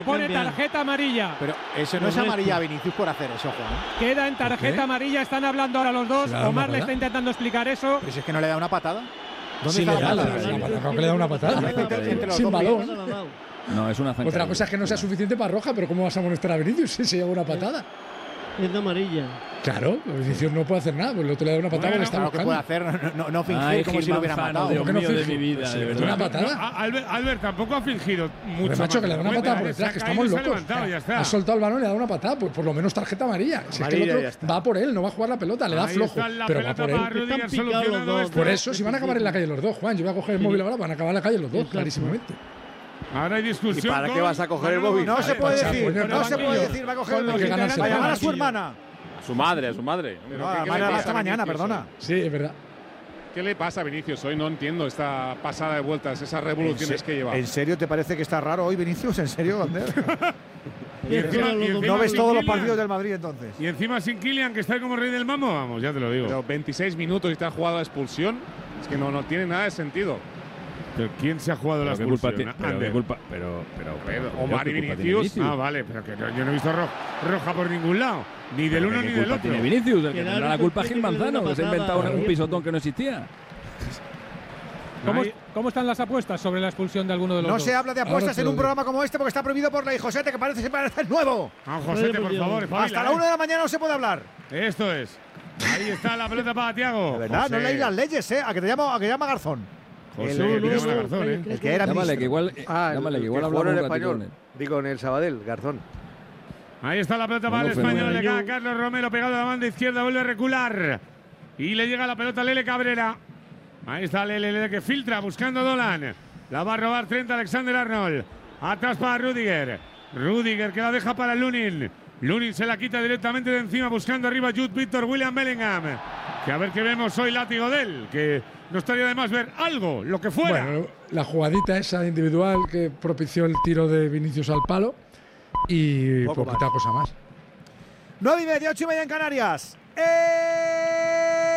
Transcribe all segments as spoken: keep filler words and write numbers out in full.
Pone tarjeta amarilla. Pero eso no es amarilla a Vinicius por hacer eso, Juan. Queda en tarjeta amarilla. Están hablando ahora los dos. Omar le está intentando explicar eso. Pero si es que no le da una patada. ¿Dónde sí, está la patada? Creo que le da una patada. Sin balón. No, es una zancadilla. Otra cosa es que no sea suficiente para roja, pero ¿cómo vas a amonestar a Vinicius si se lleva una patada? Es de amarilla. Claro, Vinicius no puede hacer nada, pues el otro le da una patada. Bueno, le está claro buscando. que puede hacer, no, no, no fingir Ay, como Gil si lo hubiera Manzano, matado. Dios ¿Por qué no mío de finge? mi vida, Sí, de verdad. una patada. No, Albert, Albert tampoco ha fingido mucho. Pero macho, que le da una patada por ¿eh? detrás, que Se ha estamos caído y se ha locos. levantado, ya está. Ha soltado el balón y le da una patada, pues por lo menos tarjeta amarilla. Si es que Amarilla, el ya otro está. va por él, no va a jugar la pelota, le da Ahí flojo. está la Pero va pelota por él. para Rudiger Están picados solucionando los dos. esto. Por eso, si van a acabar en la calle los dos, Juan, yo voy a coger el móvil ahora, van a acabar en la calle los dos, clarísimamente. Ahora hay discusión. ¿Y para con qué vas a coger el móvil? No se puede Para decir, poner no se banquillo. puede decir, va a coger el Con los móvil. integrantes Va a del llamar a su banquillo. hermana. A su madre, a su madre. No, a la hermana hasta mañana, perdona. Sí, es verdad. ¿Qué le pasa a Vinicius hoy? No entiendo esta pasada de vueltas, esas revoluciones que lleva. ¿En serio te parece que está raro hoy, Vinicius? ¿En serio, Ander? Y encima, y encima ¿No ves sin todos los Kylian. partidos del Madrid entonces? Y encima sin Kylian, que está como rey del mambo, vamos, ya te lo digo. Pero veintiséis minutos y te ha jugado a expulsión. Es que no, no tiene nada de sentido. ¿Pero quién se ha jugado la Pero qué culpa expulsión? tiene- pero Ander. qué culpa- pero- pero- Pero, pero Omar y ¿qué culpa tiene Vinicius. Vinicius? Ah, vale, pero que no- yo no he visto ro- roja por ningún lado. Ni del Pero uno ¿qué ni del culpa otro. tiene Vinicius? El que Que tendrá el la culpa es árbitro Gil tiene que darle Manzano, una que se ha patada. inventado un pisotón que no existía. ¿Cómo, Ahí- ¿Cómo están las apuestas sobre la expulsión de alguno de los No dos? se habla de apuestas Ahora te en lo un digo. programa como este porque está prohibido por ley. Josete, que parece siempre parece nuevo. Ah, Josete, por favor, espabila, Hasta la eh. una de la mañana no se puede hablar. Esto es. Ahí está la pelota para Tiago. De verdad, no leéis las leyes, ¿eh? A que te llamo, a que llama Garzón. José, El- que el- tiene el- razón, ¿eh? El que era Llámale, ministro. que igual, eh, Ah, llámale, que el igual que hablamos jugó en un el ratito con español. él. Digo, en el Sabadell, Garzón. Ahí está la pelota para el Bueno, español. Le fenómeno. cae a Carlos Romero pegado a la banda izquierda. Vuelve a recular. Y le llega la pelota a Lele Cabrera. Ahí está Lele, Lele que filtra buscando a Dolan. La va a robar Trent Alexander-Arnold. Atrás para Rudiger. Rudiger que la deja para Lunin. Lunin se la quita directamente de encima buscando arriba a Jude Victor William Bellingham. Que a ver qué vemos hoy látigo de él. Que no estaría de más ver algo, lo que fuera. Bueno, la jugadita esa individual que propició el tiro de Vinicius al palo y Poco poquita más. cosa más. Nueve y media, ocho y media en Canarias. ¡Eh!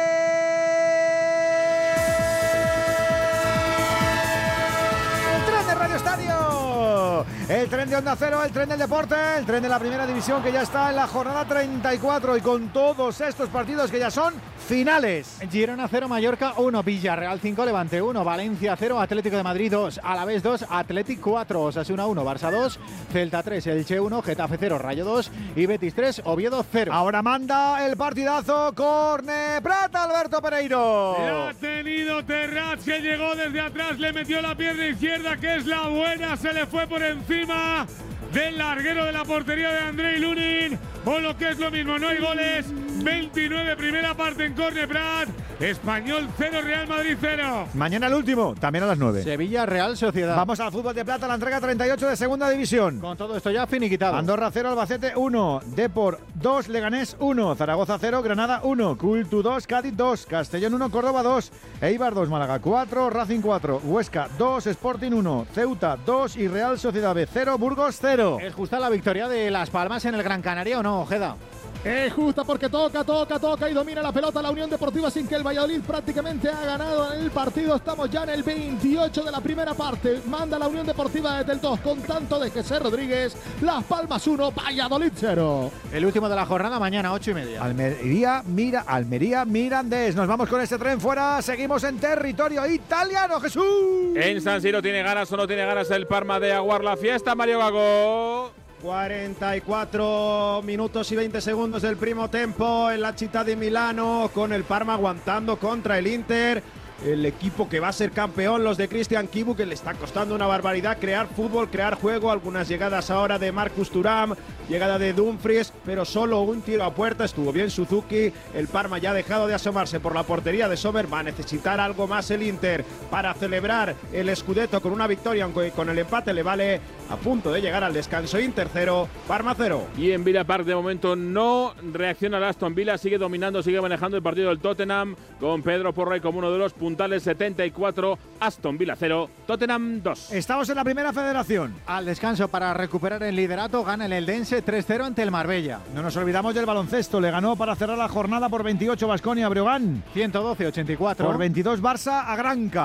El tren de Radio Estadio. El tren de Onda Cero, el tren del deporte, el tren de la primera división que ya está en la jornada treinta y cuatro y con todos estos partidos que ya son finales. Girona cero, Mallorca uno, Villarreal cinco, Levante uno, Valencia cero, Atlético de Madrid dos, Alavés dos, Athletic cuatro, Osasuna uno, Barça dos, Celta tres, Elche uno, Getafe cero, Rayo dos y Betis tres, Oviedo cero. Ahora manda el partidazo Corne Prata, Alberto Pereiro. La ha tenido Terraz, que llegó desde atrás, le metió la pierna izquierda, que es la buena, se le fue por encima del larguero de la portería de Andrei Lunin. O lo que es lo mismo, no hay goles. veintinueve primera parte en Corne Prat. Español cero, Real Madrid cero. Mañana el último, también a las nueve. Sevilla, Real Sociedad. Vamos al fútbol de plata, la entrega treinta y ocho de segunda división. Con todo esto ya finiquitado. Andorra cero, Albacete uno, Depor dos, Leganés uno, Zaragoza cero, Granada uno, Cultu dos, Cádiz dos, Castellón uno, Córdoba dos, Eibar dos, Málaga cuatro, Racing cuatro, Huesca dos, Sporting uno, Ceuta dos y Real Sociedad B cero, Burgos cero. ¿Es justa la victoria de Las Palmas en el Gran Canaria o no, Ojeda? Es justa porque toca, toca, toca y domina la pelota la Unión Deportiva sin que el Valladolid prácticamente ha ganado en el partido. Estamos ya en el veintiocho de la primera parte. Manda la Unión Deportiva desde el dos con tanto de José Rodríguez. Las Palmas uno, Valladolid cero. El último de la jornada mañana, ocho y media. Almería, mira, Almería, Mirandés. Nos vamos con este tren fuera. Seguimos en territorio italiano, Jesús. En San Siro tiene ganas o no tiene ganas el Parma de aguar la fiesta, Mario Gago. cuarenta y cuatro minutos y veinte segundos del primo tempo en la Città di Milano, con el Parma aguantando contra el Inter. El equipo que va a ser campeón, los de Christian Kibu, que le está costando una barbaridad crear fútbol, crear juego. Algunas llegadas ahora de Marcus Thuram, llegada de Dumfries, pero solo un tiro a puerta. Estuvo bien Suzuki. El Parma ya ha dejado de asomarse por la portería de Sommer. Va a necesitar algo más el Inter para celebrar el Scudetto con una victoria, aunque con el empate le vale. A punto de llegar al descanso. Inter cero, Parma cero. Y en Villa Park de momento no reacciona el Aston Villa, sigue dominando, sigue manejando el partido del Tottenham con Pedro Porro como uno de los puntales. Setenta y cuatro, Aston Villa cero, Tottenham dos. Estamos en la primera federación. Al descanso para recuperar el liderato, gana el Eldense tres cero ante el Marbella. No nos olvidamos del baloncesto. Le ganó para cerrar la jornada por veintiocho Baskonia a Breogán. ciento doce a ochenta y cuatro. Por veintidós Barça a Granca.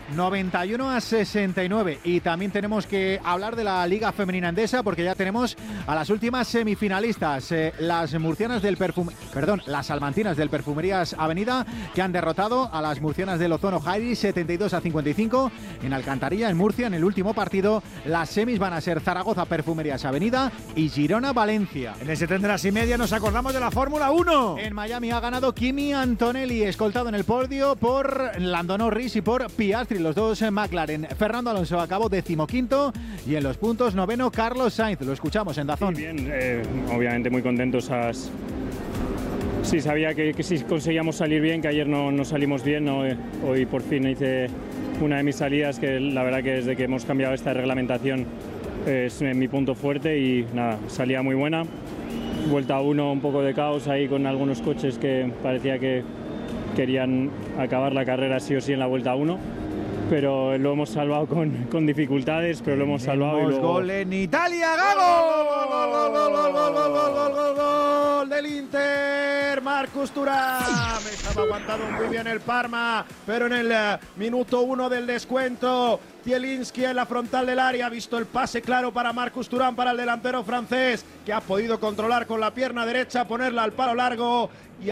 noventa y uno a sesenta y nueve. Y también tenemos que hablar de la Liga Femenina Endesa porque ya tenemos a las últimas semifinalistas, eh, las murcianas del perfume, perdón, las salmantinas del Perfumerías Avenida, que han derrotado a las murcianas del Ozono Jairi setenta y dos a cincuenta y cinco en Alcantarilla, en Murcia, en el último partido. Las semis van a ser Zaragoza Perfumerías Avenida y Girona Valencia. En ese tren de las y media nos acordamos de la Fórmula uno. En Miami ha ganado Kimi Antonelli, escoltado en el podio por Lando Norris y por Piastri, los dos en McLaren. Fernando Alonso acabó decimoquinto y en los puntos noveno Carlos Sainz. Lo escuchamos en Dazón. Sí, bien, eh, obviamente muy contentos. A... Sí, sabía que, que si conseguíamos salir bien, que ayer no, no salimos bien, ¿no? Hoy por fin hice una de mis salidas que la verdad que desde que hemos cambiado esta reglamentación es mi punto fuerte y nada, salida muy buena. Vuelta uno, un poco de caos ahí con algunos coches que parecía que querían acabar la carrera sí o sí en la vuelta uno, pero lo hemos salvado con, con dificultades, pero lo hemos salvado. Y luego... gol en Italia, ¡gol! ¡Gol, gol, gol, gol, gol, gol, gol, gol, gol del Inter! Marcus Thuram. Estaba aguantado muy bien el Parma, pero en el uh, minuto uno del descuento, Zielinski en la frontal del área ha visto el pase claro para Marcus Thuram, para el delantero francés, que ha podido controlar con la pierna derecha, ponerla al palo largo.